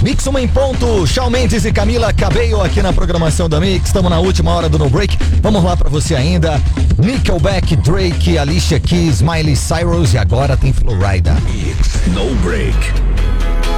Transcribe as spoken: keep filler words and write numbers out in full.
Mix uma em ponto, Shawn Mendes e Camila Cabello aqui na programação da Mix. Estamos na última hora do No Break. Vamos lá pra você ainda. Nickelback, Drake, Alicia Keys, Miley Cyrus e agora tem Florida. Mix No Break.